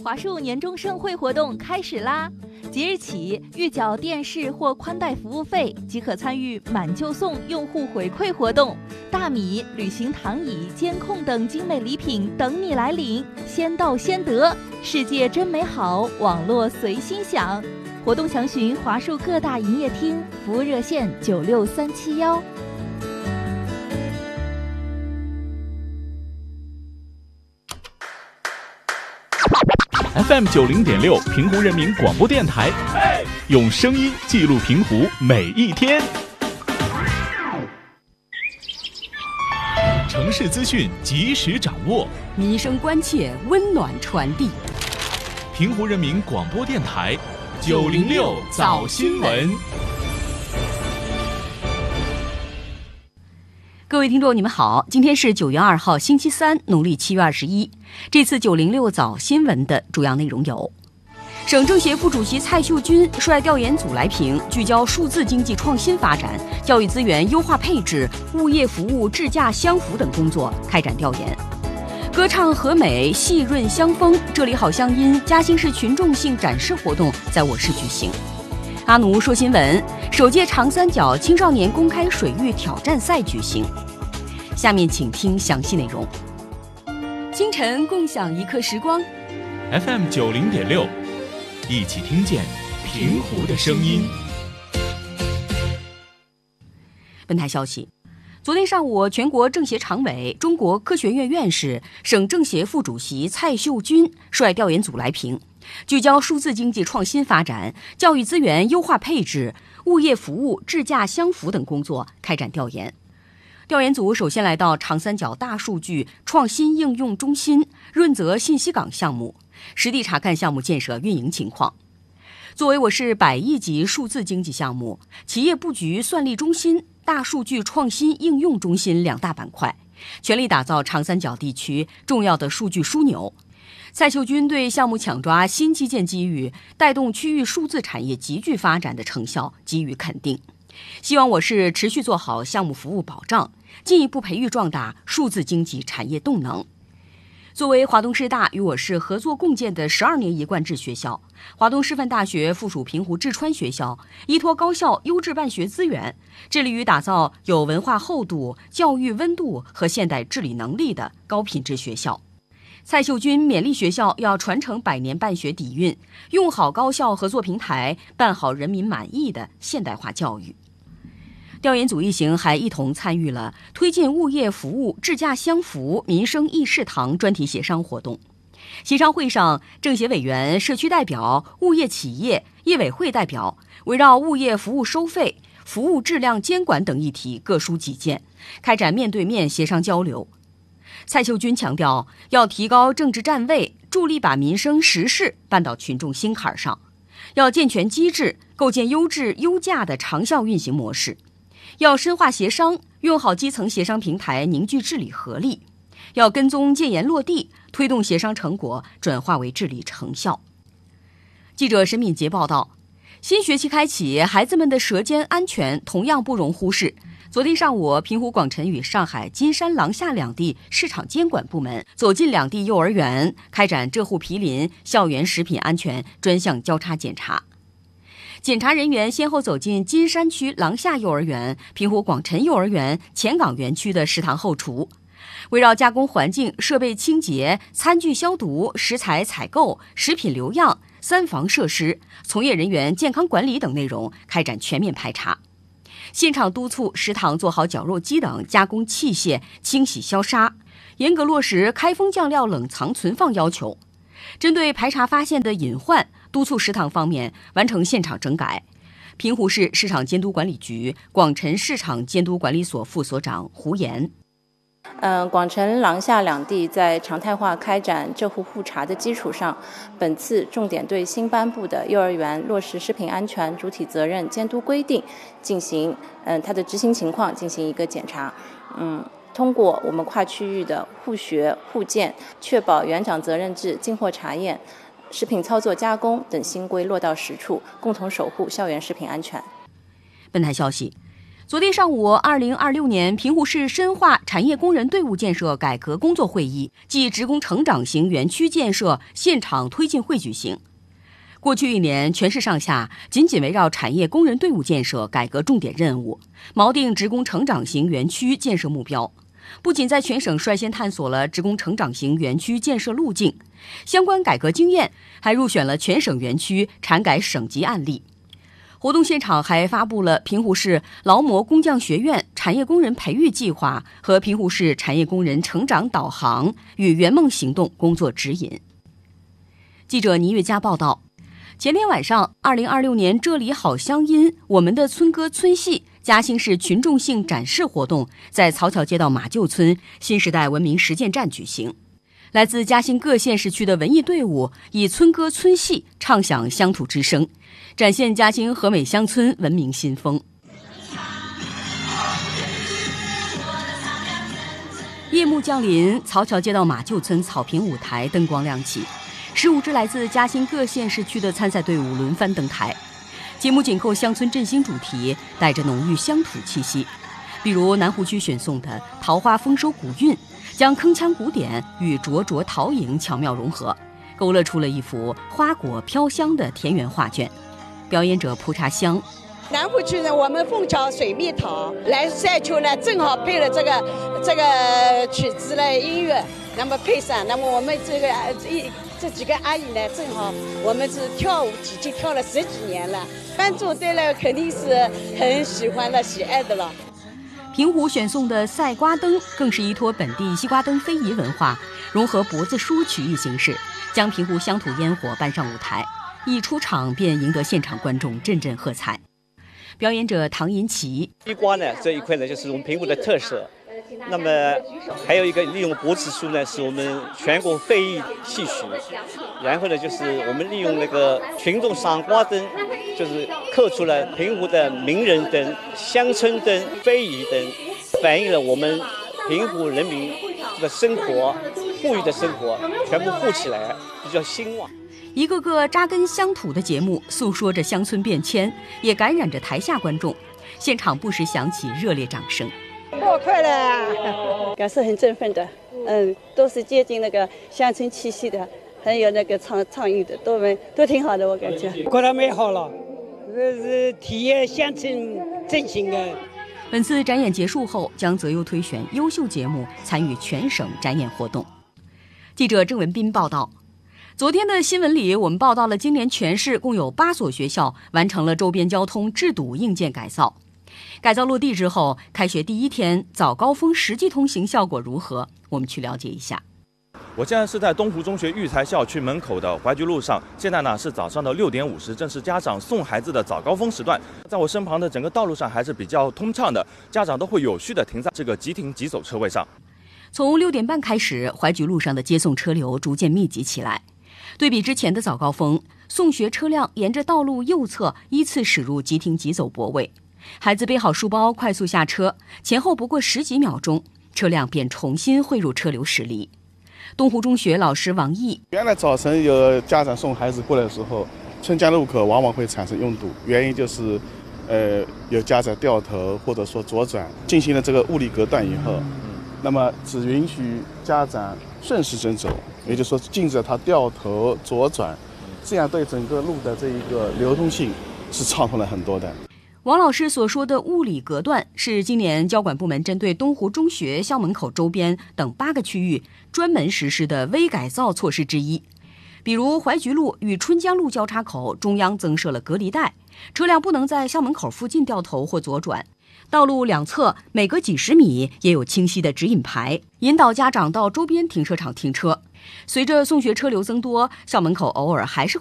华数年终盛会活动开始啦！即日起，预缴电视或宽带服务费即可参与满就送用户回馈活动，大米、旅行躺椅、监控等精美礼品等你来领，先到先得，世界真美好，网络随心享。活动详询华数各大营业厅，服务热线96371。 FM 90.6平湖人民广播电台，用声音记录平湖每一天。城市资讯及时掌握， 民生关切温暖传递。 平湖人民广播电台906早新闻。 各位听众，你们好，今天是9月2号，星期三，农历7月21。这次906早新闻的主要内容有：省政协副主席蔡秀君率调研组来评，聚焦数字经济创新发展、教育资源优化配置、物业服务质价相符等工作，开展调研。歌唱和美，细润香风，这里好乡音嘉兴市群众性展示活动在我市举行。阿奴说新闻，首届长三角青少年公开水域挑战赛举行。下面请听详细内容。清晨共享一刻时光 ，FM 90.6，一起听见平湖的声音。 本台消息，昨天上午，全国政协常委、中国科学院院士、省政协副主席蔡秀君率调研组来评，聚焦数字经济创新发展、教育资源优化配置、物业服务质价相符等工作，开展调研。调研组首先来到长三角大数据创新应用中心润泽信息港项目，实地查看项目建设运营情况。作为我市100亿级数字经济项目，企业布局算力中心、大数据创新应用中心两大板块，全力打造长三角地区重要的数据枢纽。蔡秀君对项目抢抓新基建机遇、带动区域数字产业急剧发展的成效给予肯定，希望我市持续做好项目服务保障，进一步培育壮大数字经济产业动能。作为华东师大与我市合作共建的12年一贯制学校，华东师范大学附属平湖志川学校依托高校优质办学资源，致力于打造有文化厚度、教育温度和现代治理能力的高品质学校。蔡秀君勉励学校要传承100年办学底蕴，用好高校合作平台，办好人民满意的现代化教育。调研组一行还一同参与了推进物业服务质价相符民生议事堂专题协商活动。协商会上，政协委员、社区代表、物业企业、业委会代表围绕物业服务收费、服务质量监管等议题各抒己见，开展面对面协商交流。蔡秀君强调，要提高政治站位，助力把民生实事搬到群众心坎上，要健全机制，构建优质优价的长效运行模式。要深化协商，用好基层协商平台，凝聚治理合力；要跟踪建言落地，推动协商成果转化为治理成效。记者沈敏杰报道，新学期开启，孩子们的舌尖安全同样不容忽视。昨天上午，平湖广辰与上海金山廊下两地市场监管部门走进两地幼儿园，开展浙沪毗邻校园食品安全专项交叉检查。检查人员先后走进金山区廊下幼儿园、平湖广辰幼儿园、前港园区的食堂后厨，围绕加工环境、设备清洁、餐具消毒、食材采购、食品留样、3防设施、从业人员健康管理等内容开展全面排查。现场督促食堂做好绞肉机等加工器械清洗消杀，严格落实开封酱料冷藏存放要求。针对排查发现的隐患，督促食堂方面完成现场整改。平湖市市场监督管理局广辰市场监督管理所副所长胡岩。 广辰廊下两地在常态化开展浙沪互查的基础上，本次重点对新颁布的幼儿园落实食品安全主体责任监督规定进行它的执行情况进行一个检查。通过我们跨区域的互学互鉴，确保园长责任制、进货查验、食品操作加工等新规落到实处，共同守护校园食品安全。 本台消息， 昨天上午，2026年平湖市深化产业工人队伍建设改革工作会议暨职工成长型园区建设现场推进会举行。过去1年，全市上下紧围绕产业工人队伍建设改革重点任务，锚定职工成长型园区建设目标。不仅在全省率先探索了职工成长型园区建设路径，相关改革经验还入选了全省园区产改省级案例。活动现场还发布了平湖市劳模工匠学院产业工人培育计划和平湖市产业工人成长导航与圆梦行动工作指引。记者倪月佳报道，前天晚上，2026年这里好乡音我们的村歌村戏嘉兴市群众性展示活动在曹桥街道马厩村新时代文明实践站举行。来自嘉兴各县市区的文艺队伍以村歌村戏唱响乡土之声，展现嘉兴和美乡村文明新风。夜幕降临，曹桥街道马厩村草坪舞台灯光亮起，15支来自嘉兴各县市区的参赛队伍轮番登台。节目紧扣乡村振兴主题，带着浓郁乡土气息。比如南湖区选送的《桃花丰收古韵》，将铿锵古典与灼灼陶影巧妙融合，勾勒出了一幅花果飘香的田园画卷。表演者蒲茶香。 南湖区呢，我们枫桥水蜜桃来赛秋呢，正好配了这个曲子的音乐，那么配上，那么我们这几个阿姨呢，正好我们是跳舞已经跳了10几年了，观众对了肯定是很喜欢的、喜爱的了。 平湖选送的赛瓜灯更是依托本地西瓜灯非遗文化，融合脖子书曲艺形式，将平湖乡土烟火搬上舞台，一出场便赢得现场观众阵阵喝彩。表演者唐银奇。 西瓜呢这一块呢就是我们平湖的特色，那么还有一个利用脖子书呢是我们全国非遗戏曲，然后呢就是我们利用那个群众赏瓜灯，就是刻出了平湖的名人灯、乡村灯、非遗灯，反映了我们平湖人民的生活、富裕的生活全部富起来，比较兴旺。 一个个扎根乡土的节目，诉说着乡村变迁，也感染着台下观众。现场不时响起热烈掌声。 过快了，感受很振奋的，都是接近那个乡村气息的，很有那个创意的，都挺好的，我感觉。 过得美好了，这是体验乡村振兴的。 本次展演结束后，将择优推选优秀节目参与全省展演活动。记者郑文斌报道。昨天的新闻里，我们报道了今年全市共有8所学校完成了周边交通制堵硬件改造。改造落地之后，开学第1天早高峰实际通行效果如何？我们去了解一下。 我现在是在东湖中学育才校区门口的怀菊路上，现在呢是早上的6点50，正是家长送孩子的早高峰时段。在我身旁的整个道路上还是比较通畅的，家长都会有序的停在这个即停即走车位上。 从6点半开始，怀菊路上的接送车流逐渐密集起来。对比之前的早高峰，送学车辆沿着道路右侧依次驶入即停即走泊位，孩子背好书包快速下车，前后不过10几秒钟，车辆便重新汇入车流驶离。东湖中学老师王毅： 原来早晨有家长送孩子过来的时候，春江路口往往会产生拥堵，原因就是有家长掉头或者说左转，进行了这个物理隔断以后，那么只允许家长顺时针走，也就是说禁止他掉头左转，这样对整个路的这一个流通性是畅通了很多的。 王老师所说的物理隔断是今年交管部门针对东湖中学校门口周边等8个区域专门实施的微改造措施之一。比如怀菊路与春江路交叉口中央增设了隔离带，车辆不能在校门口附近掉头或左转。道路两侧每隔几十米也有清晰的指引牌，引导家长到周边停车场停车。随着送学车流增多，校门口偶尔还是